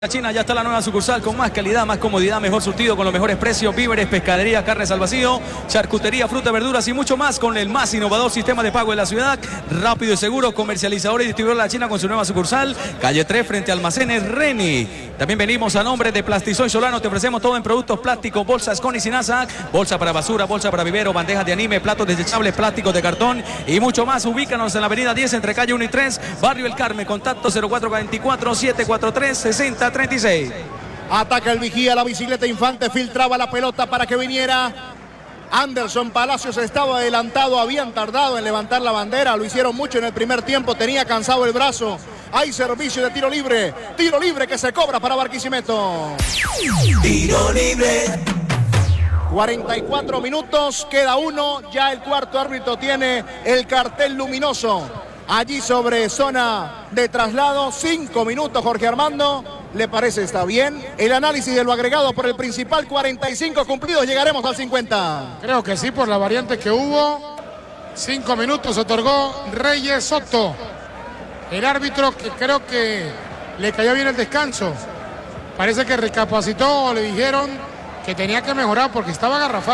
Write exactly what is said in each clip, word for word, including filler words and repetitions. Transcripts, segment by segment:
La China ya está la nueva sucursal con más calidad, más comodidad, mejor surtido con los mejores precios, víveres, pescadería, carnes al vacío, charcutería, fruta, verduras y mucho más con el más innovador sistema de pago de la ciudad, rápido y seguro, comercializador y distribuidor de La China con su nueva sucursal, calle tres frente a Almacenes Reni. También venimos a nombre de Plastisoy Solano, te ofrecemos todo en productos plásticos, bolsas con y sin asa, bolsa para basura, bolsa para vivero, bandejas de anime, platos desechables, plásticos de cartón y mucho más. Ubícanos en la avenida diez entre calle uno y tres, Barrio El Carmen, contacto cero cuatro cuatro cuatro, siete cuatro tres, seis cero tres seis. Ataca el vigía, la bicicleta Infante filtraba la pelota para que viniera. Anderson Palacios estaba adelantado, habían tardado en levantar la bandera, lo hicieron mucho en el primer tiempo, tenía cansado el brazo. Hay servicio de tiro libre, tiro libre que se cobra para Barquisimeto. Tiro libre. cuarenta y cuatro minutos, queda uno, ya el cuarto árbitro tiene el cartel luminoso. Allí sobre zona de traslado, cinco minutos, Jorge Armando. ¿Le parece? ¿Está bien? El análisis de lo agregado por el principal, cuarenta y cinco cumplidos, llegaremos al cincuenta. Creo que sí, por la variante que hubo. Cinco minutos otorgó Reyes Soto. El árbitro que creo que le cayó bien el descanso. Parece que recapacitó, le dijeron que tenía que mejorar porque estaba garrafal.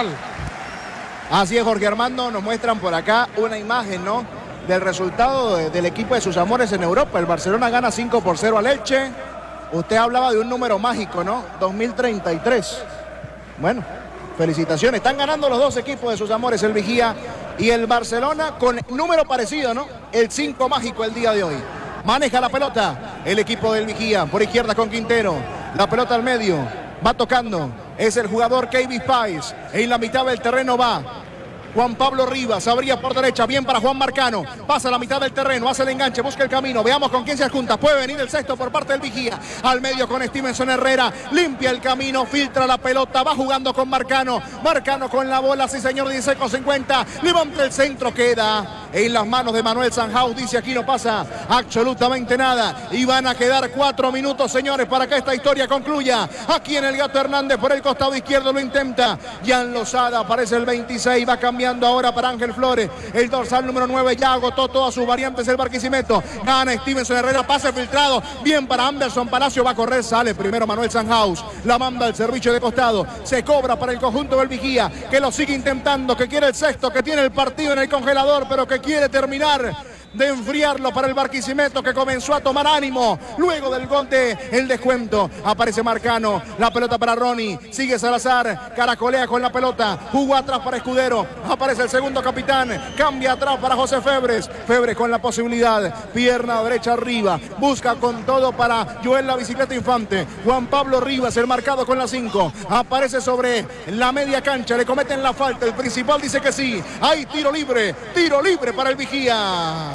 Así es, Jorge Armando, nos muestran por acá una imagen, ¿no?, del resultado de, del equipo de sus amores en Europa. El Barcelona gana cinco por cero al Elche. Usted hablaba de un número mágico, ¿no? dos mil treinta y tres. Bueno, felicitaciones. Están ganando los dos equipos de sus amores, el Vigía y el Barcelona, con número parecido, ¿no? El cinco mágico el día de hoy. Maneja la pelota el equipo del Vigía. Por izquierda con Quintero. La pelota al medio. Va tocando. Es el jugador Kevin Pais. En la mitad del terreno va Juan Pablo Rivas, abría por derecha, bien para Juan Marcano, pasa a la mitad del terreno, hace el enganche, busca el camino, veamos con quién se adjunta, puede venir el sexto por parte del Vigía, al medio con Stevenson Herrera, limpia el camino, filtra la pelota, va jugando con Marcano, Marcano con la bola, sí señor, dieciséis con cincuenta, levanta el centro, queda en las manos de Manuel Sanhaus, dice aquí no pasa absolutamente nada, y van a quedar cuatro minutos, señores, para que esta historia concluya, aquí en el Gato Hernández, por el costado izquierdo lo intenta, Jan Lozada, aparece el veintiséis, va cambiando ahora para Ángel Flores, el dorsal número nueve ya agotó todas sus variantes el Barquisimeto, gana Stevenson Herrera, pase filtrado, bien para Anderson Palacio, va a correr, sale primero Manuel Sanhaus, la manda al servicio de costado, se cobra para el conjunto del Vigía, que lo sigue intentando, que quiere el sexto, que tiene el partido en el congelador, pero que quiere terminar de enfriarlo para el Barquisimeto, que comenzó a tomar ánimo luego del gol de el descuento. Aparece Marcano, la pelota para Ronnie, sigue Salazar, caracolea con la pelota, jugó atrás para Escudero, aparece el segundo capitán, cambia atrás para José Febres, Febres con la posibilidad, pierna derecha arriba, busca con todo para Joel la bicicleta Infante, Juan Pablo Rivas, el marcado con la cinco, aparece sobre la media cancha, le cometen la falta, el principal dice que sí, hay tiro libre, tiro libre para el Vigía.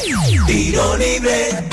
Tiro libre.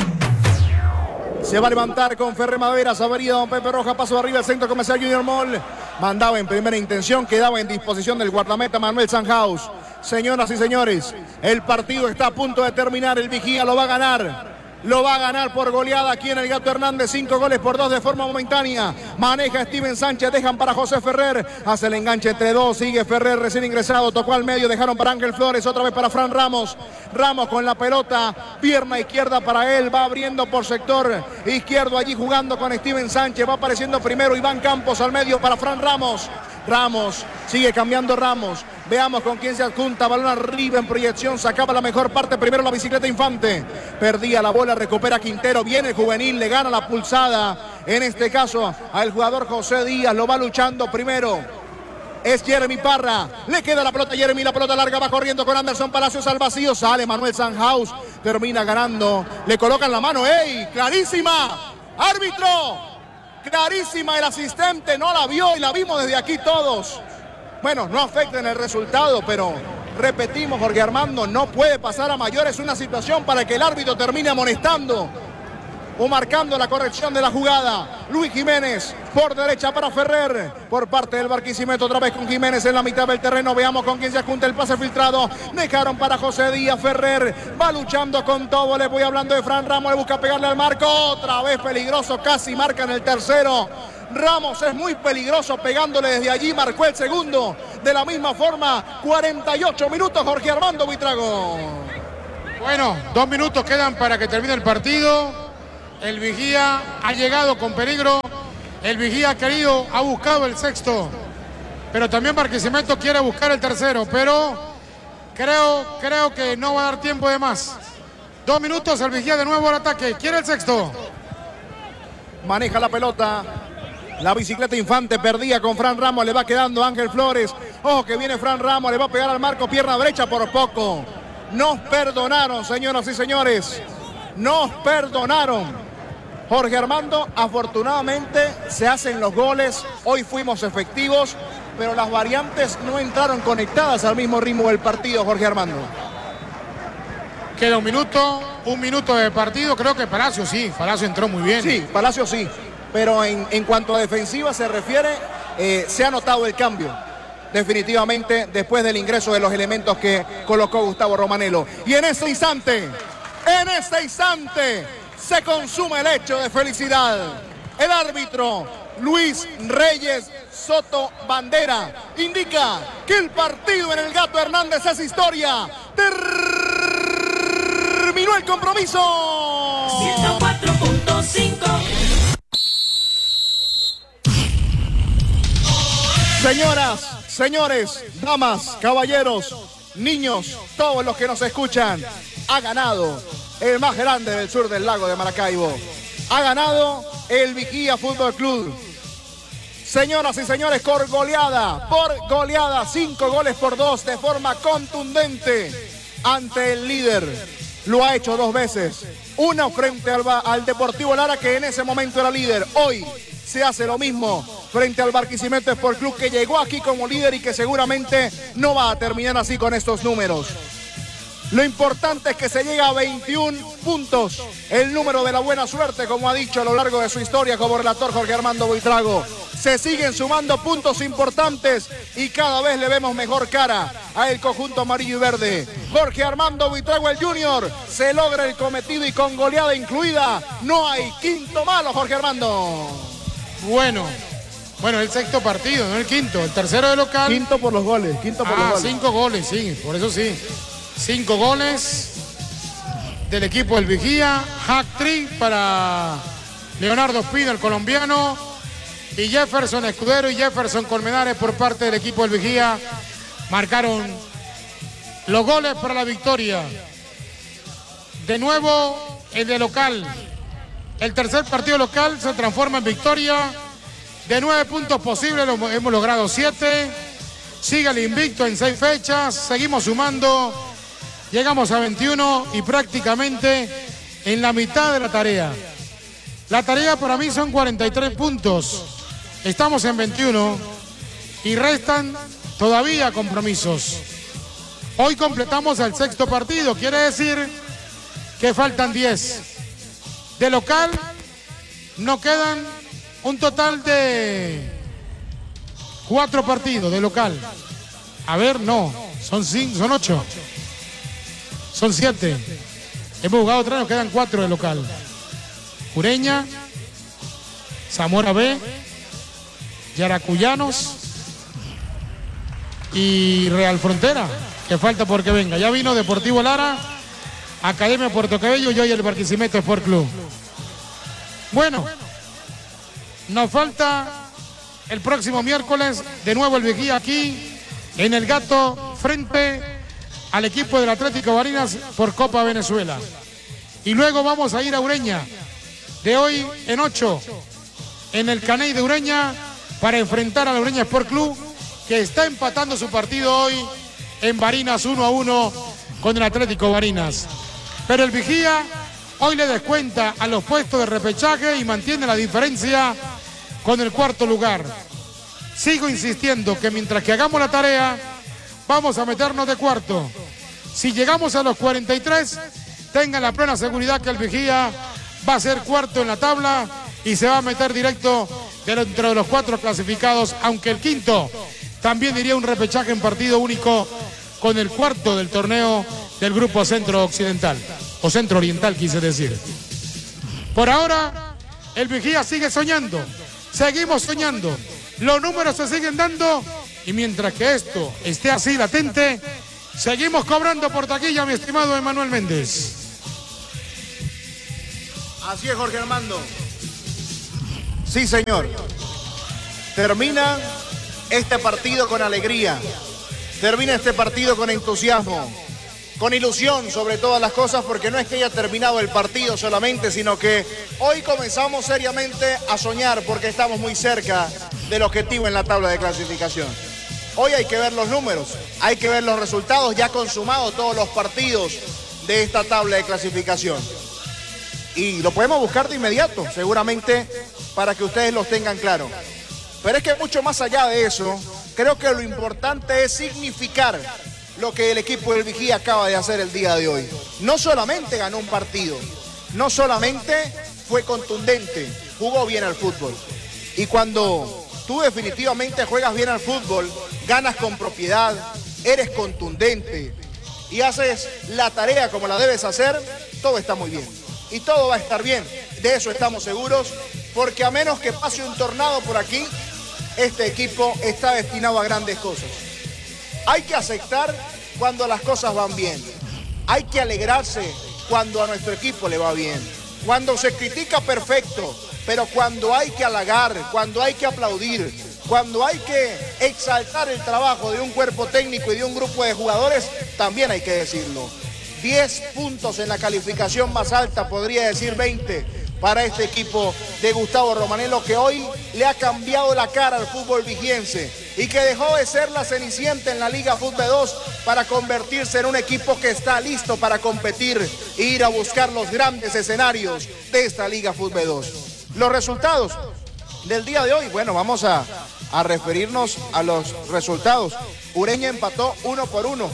Se va a levantar con Ferre Madera, Sabería, don Pepe Roja, paso arriba al centro comercial Junior Mall. Mandaba en primera intención, quedaba en disposición del guardameta Manuel Sanhaus. Señoras y señores, el partido está a punto de terminar, el Vigía lo va a ganar. Lo va a ganar por goleada aquí en el Gato Hernández, cinco goles por dos de forma momentánea. Maneja Steven Sánchez, dejan para José Ferrer, hace el enganche entre dos, sigue Ferrer recién ingresado, tocó al medio, dejaron para Ángel Flores, otra vez para Fran Ramos. Ramos con la pelota, pierna izquierda para él, va abriendo por sector izquierdo allí jugando con Steven Sánchez, va apareciendo primero Iván Campos al medio para Fran Ramos. Ramos, sigue cambiando Ramos, veamos con quién se adjunta, balón arriba en proyección, sacaba la mejor parte, primero la bicicleta Infante, perdía la bola, recupera Quintero, viene el juvenil, le gana la pulsada, en este caso al jugador José Díaz, lo va luchando primero, es Jeremy Parra, le queda la pelota a Jeremy, la pelota larga, va corriendo con Anderson Palacios al vacío, sale Manuel Sanhaus, termina ganando, le colocan la mano, ¡ey! ¡Clarísima! ¡Árbitro! Clarísima, el asistente no la vio y la vimos desde aquí todos. Bueno, no afecta en el resultado, pero repetimos, Jorge Armando, no puede pasar a mayores una situación para que el árbitro termine amonestando o marcando la corrección de la jugada. Luis Jiménez por derecha para Ferrer, por parte del Barquisimeto, otra vez con Jiménez en la mitad del terreno, veamos con quién se adjunta el pase filtrado, dejaron para José Díaz, Ferrer va luchando con todo, le voy hablando de Fran Ramos, le busca pegarle al marco, otra vez peligroso, casi marca en el tercero. Ramos es muy peligroso pegándole desde allí, marcó el segundo, de la misma forma, cuarenta y ocho minutos, Jorge Armando Buitrago. Bueno, dos minutos quedan para que termine el partido. El Vigía ha llegado con peligro. El Vigía ha querido, ha buscado el sexto. Pero también Barquisimeto quiere buscar el tercero. Pero creo, creo que no va a dar tiempo de más. Dos minutos, el Vigía de nuevo al ataque. Quiere el sexto. Maneja la pelota. La bicicleta Infante perdía con Fran Ramos. Le va quedando Ángel Flores. Ojo que viene Fran Ramos. Le va a pegar al marco. Pierna derecha por poco. Nos perdonaron, señoras y señores. Nos perdonaron. Jorge Armando, afortunadamente se hacen los goles. Hoy fuimos efectivos, pero las variantes no entraron conectadas al mismo ritmo del partido, Jorge Armando. Queda un minuto, un minuto de partido. Creo que Palacio sí, Palacio entró muy bien. Sí, Palacio sí, pero en, en cuanto a defensiva se refiere, eh, se ha notado el cambio. Definitivamente después del ingreso de los elementos que colocó Gustavo Romanello. Y en este instante, en este instante, se consume el hecho de felicidad. El árbitro Luis Reyes Soto Bandera indica que el partido en el Gato Hernández es historia. Terminó el compromiso. ciento cuatro punto cinco. Señoras, señores, damas, caballeros, niños, todos los que nos escuchan, ha ganado el más grande del sur del lago de Maracaibo. Ha ganado el Vigía Fútbol Club. Señoras y señores, por goleada, por goleada, cinco goles por dos de forma contundente ante el líder. Lo ha hecho dos veces. Una frente al, al Deportivo Lara, que en ese momento era líder. Hoy se hace lo mismo frente al Barquisimeto Sport Club, que llegó aquí como líder y que seguramente no va a terminar así con estos números. Lo importante es que se llega a veintiún puntos, el número de la buena suerte, como ha dicho a lo largo de su historia como relator Jorge Armando Buitrago. Se siguen sumando puntos importantes y cada vez le vemos mejor cara al conjunto amarillo y verde. Jorge Armando Buitrago, el Junior, se logra el cometido y con goleada incluida. No hay quinto malo, Jorge Armando. Bueno, bueno, el sexto partido, no el quinto, el tercero de local. Quinto por los goles, quinto por ah, los goles. Cinco goles, sí, por eso sí. Cinco goles del equipo del Vigía. Hack-trick para Leonardo Espino, el colombiano. Y Jefferson Escudero y Jefferson Colmenares por parte del equipo del Vigía. Marcaron los goles para la victoria. De nuevo, el de local. El tercer partido local se transforma en victoria. De nueve puntos posibles, lo hemos logrado siete. Sigue el invicto en seis fechas. Seguimos sumando. Llegamos a veintiuno y prácticamente en la mitad de la tarea. La tarea para mí son cuarenta y tres puntos. Estamos en veintiuno y restan todavía compromisos. Hoy completamos el sexto partido. Quiere decir que faltan diez. De local nos quedan un total de cuatro partidos de local. A ver, no, son cinco, son ocho. Son siete. Hemos jugado tres, nos quedan cuatro de local. Ureña, Zamora B, Yaracuyanos y Real Frontera, que falta porque venga. Ya vino Deportivo Lara, Academia Puerto Cabello y hoy el Barquisimeto Sport Club. Bueno, nos falta el próximo miércoles, de nuevo el Vigía aquí en el Gato frente al equipo del Atlético Barinas por Copa Venezuela. Y luego vamos a ir a Ureña, de hoy en ocho, en el Caney de Ureña, para enfrentar a la Ureña Sport Club, que está empatando su partido hoy en Barinas uno a uno con el Atlético Barinas. Pero el Vigía hoy le descuenta a los puestos de repechaje y mantiene la diferencia con el cuarto lugar. Sigo insistiendo que mientras que hagamos la tarea, vamos a meternos de cuarto. Si llegamos a los cuarenta y tres, tengan la plena seguridad que el Vigía va a ser cuarto en la tabla y se va a meter directo dentro de los cuatro clasificados, aunque el quinto también iría un repechaje en partido único con el cuarto del torneo del Grupo Centro Occidental, o Centro Oriental quise decir. Por ahora, el Vigía sigue soñando, seguimos soñando, los números se siguen dando y mientras que esto esté así latente, seguimos cobrando por taquilla, mi estimado Emanuel Méndez. Así es, Jorge Armando. Sí, señor. Termina este partido con alegría. Termina este partido con entusiasmo. Con ilusión sobre todas las cosas, porque no es que haya terminado el partido solamente, sino que hoy comenzamos seriamente a soñar porque estamos muy cerca del objetivo en la tabla de clasificación. Hoy hay que ver los números, hay que ver los resultados, ya consumados todos los partidos de esta tabla de clasificación. Y lo podemos buscar de inmediato, seguramente, para que ustedes los tengan claro. Pero es que mucho más allá de eso, creo que lo importante es significar lo que el equipo del Vigía acaba de hacer el día de hoy. No solamente ganó un partido, no solamente fue contundente, jugó bien al fútbol. Y cuando tú definitivamente juegas bien al fútbol, ganas con propiedad, eres contundente y haces la tarea como la debes hacer, todo está muy bien. Y todo va a estar bien, de eso estamos seguros, porque a menos que pase un tornado por aquí, este equipo está destinado a grandes cosas. Hay que aceptar cuando las cosas van bien. Hay que alegrarse cuando a nuestro equipo le va bien. Cuando se critica, perfecto, pero cuando hay que halagar, cuando hay que aplaudir, cuando hay que exaltar el trabajo de un cuerpo técnico y de un grupo de jugadores, también hay que decirlo. diez puntos en la calificación más alta, podría decir veinte, para este equipo de Gustavo Romanello, que hoy le ha cambiado la cara al fútbol vigiense y que dejó de ser la cenicienta en la Liga Fútbol dos para convertirse en un equipo que está listo para competir e ir a buscar los grandes escenarios de esta Liga Fútbol dos. Los resultados del día de hoy, bueno, vamos a, a referirnos a los resultados. Ureña empató uno por uno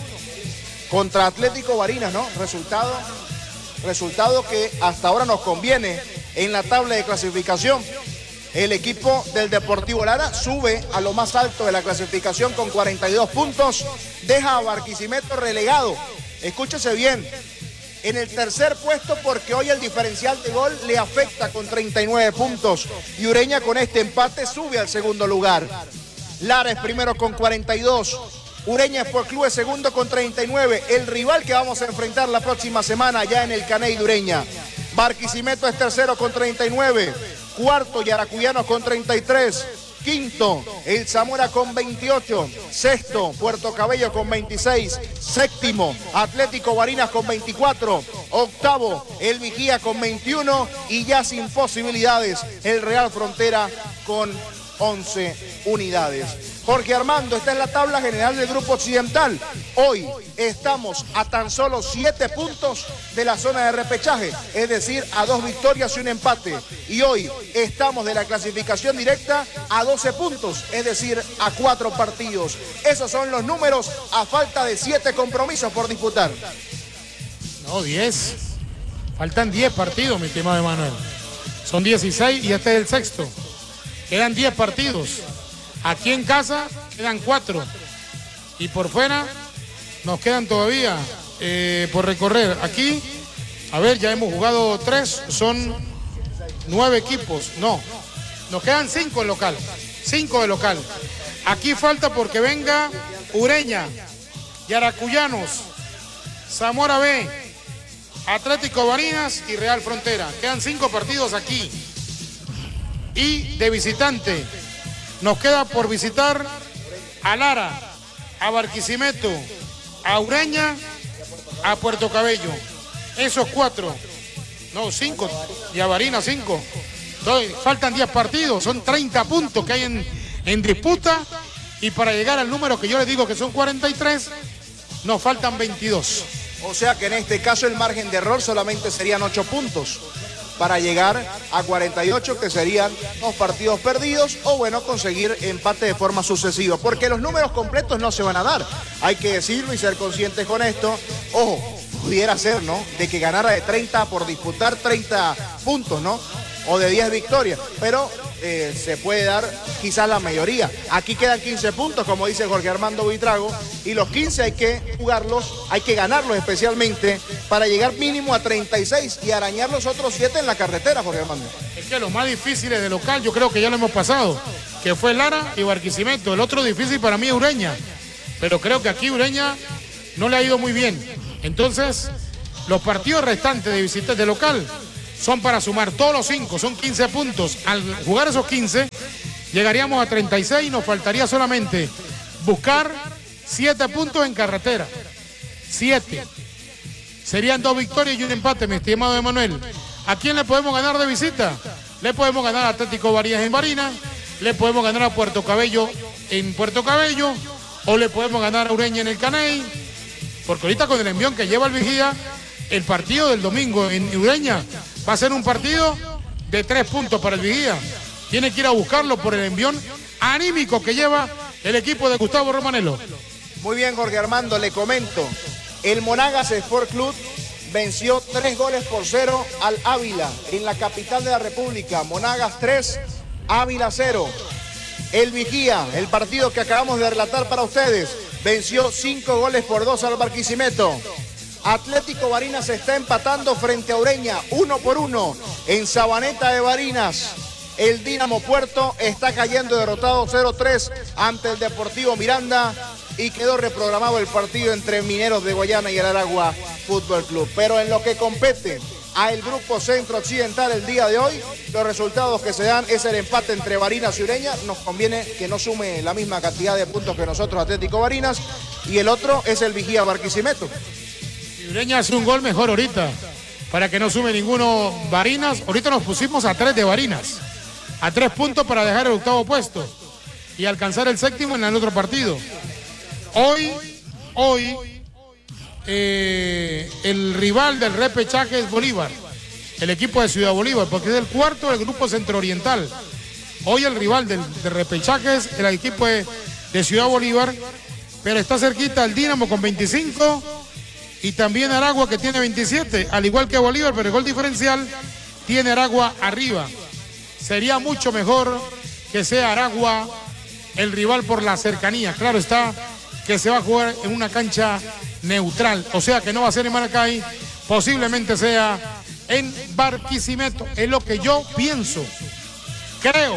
contra Atlético Barinas, ¿no? Resultado, resultado que hasta ahora nos conviene en la tabla de clasificación. El equipo del Deportivo Lara sube a lo más alto de la clasificación con cuarenta y dos puntos, deja a Barquisimeto relegado. Escúchese bien, en el tercer puesto, porque hoy el diferencial de gol le afecta con treinta y nueve puntos y Ureña con este empate sube al segundo lugar. Lara es primero con cuarenta y dos. Ureña Sport Club es segundo con treinta y nueve, el rival que vamos a enfrentar la próxima semana ya en el Caney de Ureña. Barquisimeto es tercero con treinta y nueve, cuarto Yaracuyanos con treinta y tres, quinto el Zamora con veintiocho, sexto Puerto Cabello con veintiséis, séptimo Atlético Barinas con veinticuatro, octavo el Vigía con veintiuno y ya sin posibilidades el Real Frontera con once unidades. Jorge Armando, esta es la tabla general del Grupo Occidental. Hoy estamos a tan solo siete puntos de la zona de repechaje, es decir, a dos victorias y un empate. Y hoy estamos de la clasificación directa a doce puntos, es decir, a cuatro partidos. Esos son los números a falta de siete compromisos por disputar. No, diez. Faltan diez partidos, mi estimado Emanuel. Son dieciséis y este es el sexto. Quedan diez partidos. Aquí en casa quedan cuatro. Y por fuera nos quedan todavía eh, por recorrer. Aquí, a ver, ya hemos jugado tres. Son nueve equipos. No, nos quedan cinco en local. Cinco de local. Aquí falta porque venga Ureña, Yaracuyanos, Zamora B, Atlético Barinas y Real Frontera. Quedan cinco partidos aquí. Y de visitante nos queda por visitar a Lara, a Barquisimeto, a Ureña, a Puerto Cabello. Esos cuatro, no, cinco, y a Barinas cinco. Entonces, faltan diez partidos, son treinta puntos que hay en, en disputa. Y para llegar al número que yo les digo que son cuarenta y tres, nos faltan veintidós. O sea que en este caso el margen de error solamente serían ocho puntos para llegar a cuarenta y ocho, que serían dos partidos perdidos, o bueno, conseguir empate de forma sucesiva, porque los números completos no se van a dar, hay que decirlo y ser conscientes con esto. Ojo, pudiera ser, ¿no?, de que ganara de treinta por disputar treinta puntos, ¿no?, o de diez victorias, pero eh, se puede dar quizás la mayoría. Aquí quedan quince puntos, como dice Jorge Armando Buitrago, y los quince hay que jugarlos, hay que ganarlos especialmente para llegar mínimo a treinta y seis y arañar los otros siete en la carretera, Jorge Armando. Es que los más difíciles de local yo creo que ya lo hemos pasado, que fue Lara y Barquisimeto. El otro difícil para mí es Ureña, pero creo que aquí Ureña no le ha ido muy bien. Entonces, los partidos restantes de visitas de local son para sumar todos los cinco, son quince puntos. Al jugar esos quince, llegaríamos a treinta y seis y nos faltaría solamente buscar siete puntos en carretera. siete. Serían dos victorias y un empate, mi estimado Emanuel. ¿A quién le podemos ganar de visita? Le podemos ganar a Atlético Barinas en Barinas, le podemos ganar a Puerto Cabello en Puerto Cabello, o le podemos ganar a Ureña en el Caney, porque ahorita con el envión que lleva el Vigía, el partido del domingo en Ureña va a ser un partido de tres puntos para el Vigía. Tiene que ir a buscarlo por el envión anímico que lleva el equipo de Gustavo Romanello. Muy bien, Jorge Armando, le comento. El Monagas Sport Club venció tres goles por cero al Ávila en la capital de la República. Monagas tres, Ávila cero. El Vigía, el partido que acabamos de relatar para ustedes, venció cinco goles por dos al Barquisimeto. Atlético Barinas está empatando frente a Ureña, uno por uno. En Sabaneta de Barinas, el Dínamo Puerto está cayendo derrotado cero tres ante el Deportivo Miranda. Y quedó reprogramado el partido entre Mineros de Guayana y el Aragua Fútbol Club. Pero en lo que compete al Grupo Centro Occidental el día de hoy, los resultados que se dan es el empate entre Barinas y Ureña. Nos conviene que no sume la misma cantidad de puntos que nosotros, Atlético Barinas. Y el otro es el Vigía Barquisimeto. Y Ureña hace un gol mejor ahorita, para que no sume ninguno Barinas. Ahorita nos pusimos a tres de Barinas, a tres puntos para dejar el octavo puesto y alcanzar el séptimo en el otro partido. Hoy, hoy, eh, el rival del repechaje es Bolívar, el equipo de Ciudad Bolívar, porque es el cuarto del grupo centro-oriental. Hoy el rival del, del repechaje es el equipo de, de Ciudad Bolívar, pero está cerquita el Dínamo con veinticinco y también Aragua que tiene veintisiete, al igual que Bolívar, pero el gol diferencial tiene Aragua arriba. Sería mucho mejor que sea Aragua el rival por la cercanía, claro está, que se va a jugar en una cancha neutral, o sea que no va a ser en Maracay, posiblemente sea en Barquisimeto, es lo que yo pienso, creo,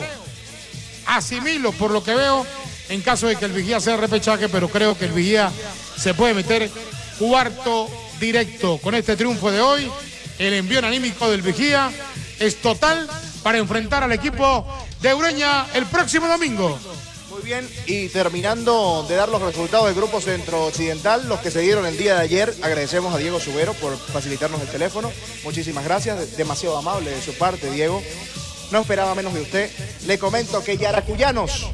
asimilo por lo que veo, en caso de que el Vigía sea repechaje, pero creo que el Vigía se puede meter cuarto directo. Con este triunfo de hoy, el envío anímico del Vigía es total para enfrentar al equipo de Ureña el próximo domingo. Muy bien, y terminando de dar los resultados del Grupo Centro Occidental, los que se dieron el día de ayer, agradecemos a Diego Subero por facilitarnos el teléfono. Muchísimas gracias, demasiado amable de su parte, Diego. No esperaba menos de usted. Le comento que Yaracuyanos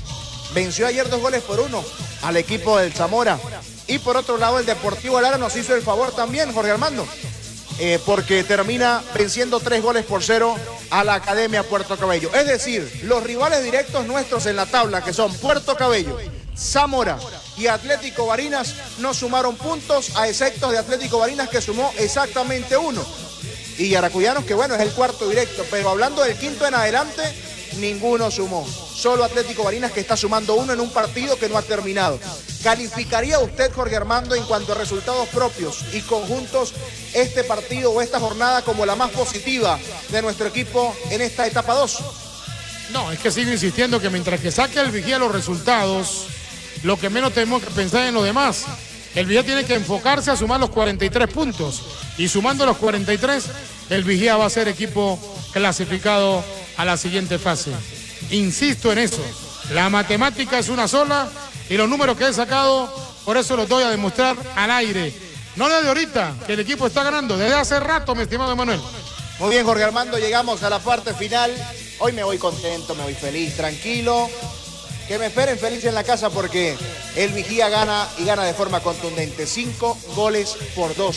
venció ayer dos goles por uno al equipo del Zamora. Y por otro lado, el Deportivo Lara nos hizo el favor también, Jorge Armando, eh, porque termina venciendo tres goles por cero a la Academia Puerto Cabello. Es decir, los rivales directos nuestros en la tabla, que son Puerto Cabello, Zamora y Atlético Barinas, no sumaron puntos, a exceptos de Atlético Barinas, que sumó exactamente uno. Y Yaracuyanos, que bueno, es el cuarto directo, pero hablando del quinto en adelante, ninguno sumó. Solo Atlético Barinas, que está sumando uno en un partido que no ha terminado. ¿Calificaría usted, Jorge Armando, en cuanto a resultados propios y conjuntos, este partido o esta jornada como la más positiva de nuestro equipo en esta etapa dos? No, es que sigo insistiendo que mientras que saque el Vigía los resultados, lo que menos tenemos que pensar en lo demás. El Vigía tiene que enfocarse a sumar los cuarenta y tres puntos. Y sumando los cuarenta y tres, el Vigía va a ser equipo clasificado a la siguiente fase. Insisto en eso. La matemática es una sola y los números que he sacado, por eso los doy a demostrar al aire. No desde ahorita, que el equipo está ganando, desde hace rato, mi estimado Emanuel. Muy bien, Jorge Armando, llegamos a la parte final. Hoy me voy contento, me voy feliz, tranquilo. Que me esperen feliz en la casa porque el Vigía gana y gana de forma contundente. Cinco goles por dos.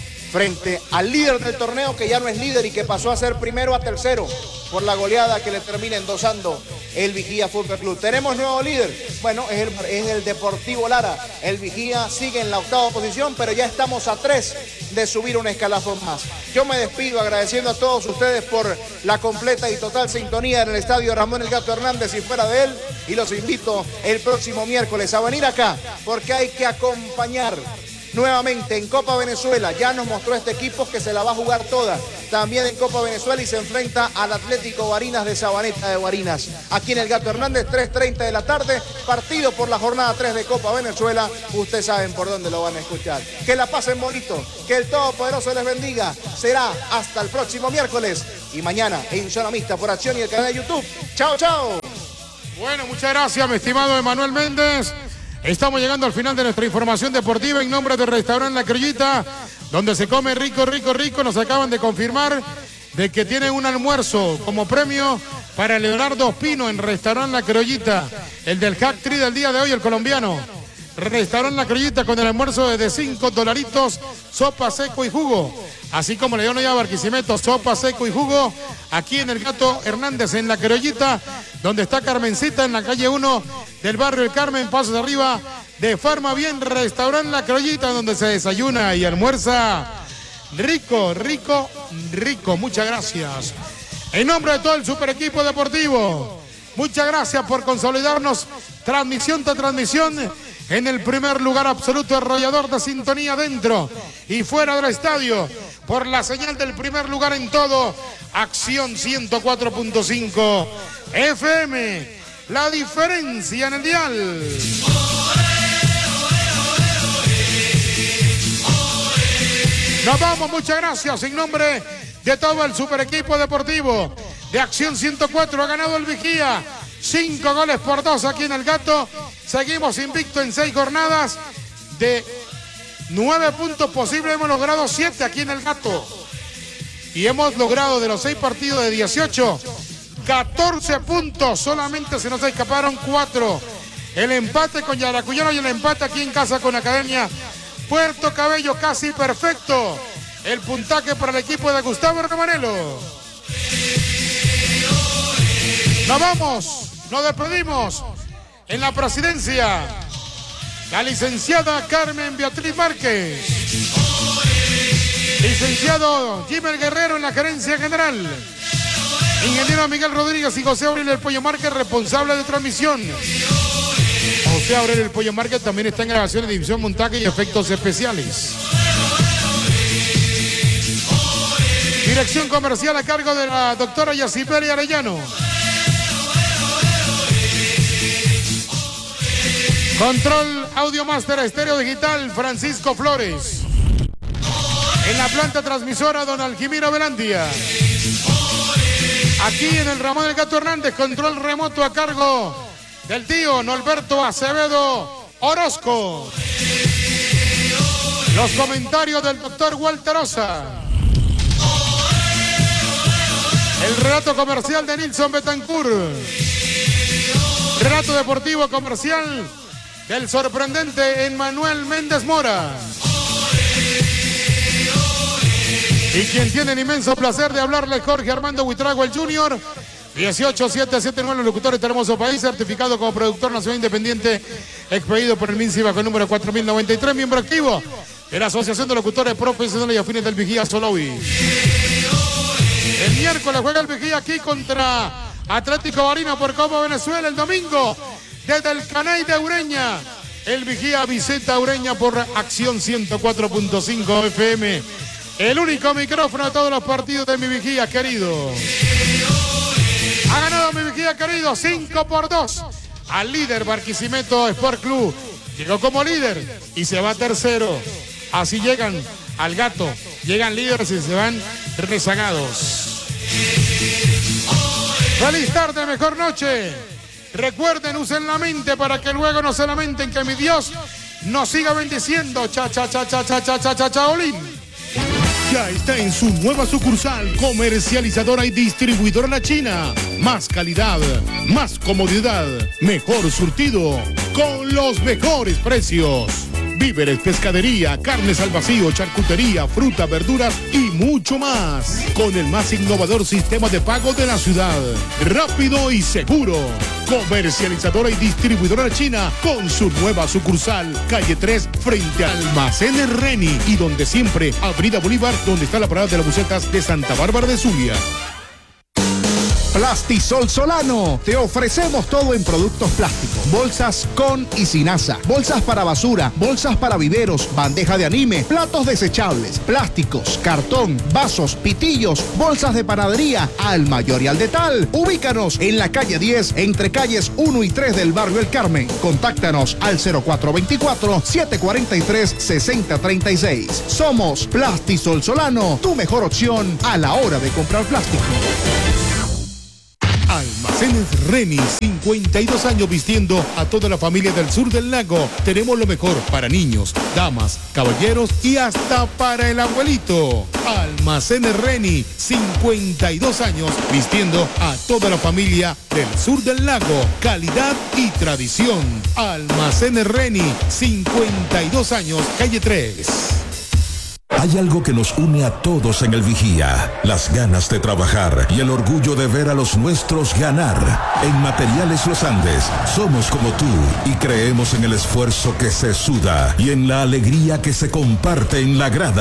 Frente al líder del torneo, que ya no es líder y que pasó a ser primero a tercero por la goleada que le termina endosando el Vigía Fútbol Club. Tenemos nuevo líder, bueno, es el, es el Deportivo Lara. El Vigía sigue en la octava posición, pero ya estamos a tres de subir un escalafón más. Yo me despido agradeciendo a todos ustedes por la completa y total sintonía en el estadio Ramón El Gato Hernández y fuera de él, y los invito el próximo miércoles a venir acá, porque hay que acompañar nuevamente en Copa Venezuela. Ya nos mostró este equipo que se la va a jugar toda. También en Copa Venezuela y se enfrenta al Atlético Barinas de Sabaneta de Barinas. Aquí en el Gato Hernández, tres treinta de la tarde, partido por la jornada tres de Copa Venezuela. Ustedes saben por dónde lo van a escuchar. Que la pasen bonito, que el Todopoderoso les bendiga. Será hasta el próximo miércoles y mañana en Zona Mixta por Acción y el canal de YouTube. Chao, chao. Bueno, muchas gracias, mi estimado Emanuel Méndez. Estamos llegando al final de nuestra información deportiva en nombre del restaurante La Criollita, donde se come rico, rico, rico. Nos acaban de confirmar de que tiene un almuerzo como premio para Leonardo Ospino en restaurante La Criollita, el del hack tri del día de hoy, el colombiano. Restaurante La Criollita con el almuerzo de cinco dolaritos, sopa, seco y jugo. Así como León ya Barquisimeto, sopa, seco y jugo. Aquí en el Gato Hernández, en La Criollita, donde está Carmencita, en la calle uno del barrio El Carmen, pasos arriba de Farma Bien, restaurante La Criollita, donde se desayuna y almuerza rico, rico, rico. Muchas gracias. En nombre de todo el super equipo deportivo, muchas gracias por consolidarnos transmisión tras transmisión en el primer lugar absoluto, arrollador de sintonía dentro y fuera del estadio, por la señal del primer lugar en todo, Acción ciento cuatro punto cinco F M, la diferencia en el dial. Nos vamos, muchas gracias. En nombre de todo el super equipo deportivo de Acción ciento cuatro, ha ganado el Vigía. Cinco goles por dos aquí en el Gato. Seguimos invicto en seis jornadas. De nueve puntos posibles hemos logrado siete aquí en el Gato. Y hemos logrado de los seis partidos de dieciocho, catorce puntos. Solamente se nos escaparon cuatro. El empate con Yaracuyano y el empate aquí en casa con Academia Puerto Cabello, casi perfecto. El puntaje para el equipo de Gustavo Romanelo. Nos vamos, nos despedimos. En la presidencia, la licenciada Carmen Beatriz Márquez. Licenciado Jimmer Guerrero en la gerencia general. Ingeniero Miguel Rodríguez y José Aurelio El Pollo Márquez, responsable de transmisión. José Aurelio El Pollo Márquez también está en grabaciones de división, montaje y efectos especiales. Dirección comercial a cargo de la doctora Yacipeli Arellano. Control Audio Master Estéreo Digital, Francisco Flores. En la planta transmisora, don Alquimiro Velandia. Aquí en el Ramón del Gato Hernández, control remoto a cargo del tío Norberto Acevedo Orozco. Los comentarios del doctor Walter Osa. El relato comercial de Nilson Betancourt. Relato deportivo comercial del sorprendente Emmanuel Méndez Mora. Y quien tiene el inmenso placer de hablarle, Jorge Armando Huitrago, el Junior. dieciocho siete siete nueve, locutor de este hermoso país, certificado como productor nacional independiente, expedido por el MINSI bajo el número cuatro mil noventa y tres, miembro activo de la Asociación de Locutores Profesionales y Afines del Vigía Solowi. El miércoles juega el Vigía aquí contra Atlético Barinas por Copa Venezuela. El domingo, desde el Caney de Ureña, el Vigía visita Ureña por Acción ciento cuatro punto cinco F M. El único micrófono de todos los partidos de mi Vigía querido. Ha ganado mi Vigía querido cinco por dos al líder Barquisimeto Sport Club. Llegó como líder y se va tercero. Así llegan al Gato. Llegan líderes y se van rezagados. Feliz tarde, mejor noche. Recuerden, usen la mente para que luego no se lamenten, que mi Dios nos siga bendiciendo. Cha, cha, cha, cha, cha, cha, cha, cha, chaolín. Ya está en su nueva sucursal, comercializadora y distribuidora La China. Más calidad, más comodidad, mejor surtido, con los mejores precios. Víveres, pescadería, carnes al vacío, charcutería, fruta, verduras y mucho más. Con el más innovador sistema de pago de la ciudad. Rápido y seguro. Comercializadora y distribuidora China con su nueva sucursal, calle tres, frente al Almacén Reni. Y donde siempre, Avenida Bolívar, donde está la parada de las busetas de Santa Bárbara de Zulia. Plastisol Solano. Te ofrecemos todo en productos plásticos. Bolsas con y sin asa. Bolsas para basura. Bolsas para viveros. Bandeja de anime. Platos desechables. Plásticos. Cartón. Vasos. Pitillos. Bolsas de panadería. Al mayor y al detal. Ubícanos en la calle diez, entre calles uno y tres del barrio El Carmen. Contáctanos al cero cuatro dos cuatro, siete cuatro tres, seis cero tres seis. Somos Plastisol Solano, tu mejor opción a la hora de comprar plástico. Almacenes Reni, cincuenta y dos años vistiendo a toda la familia del sur del lago. Tenemos lo mejor para niños, damas, caballeros y hasta para el abuelito. Almacenes Reni, cincuenta y dos años vistiendo a toda la familia del sur del lago. Calidad y tradición. Almacenes Reni, cincuenta y dos años, calle tres. Hay algo que nos une a todos en el Vigía, las ganas de trabajar y el orgullo de ver a los nuestros ganar. En Materiales Los Andes somos como tú y creemos en el esfuerzo que se suda y en la alegría que se comparte en la grada.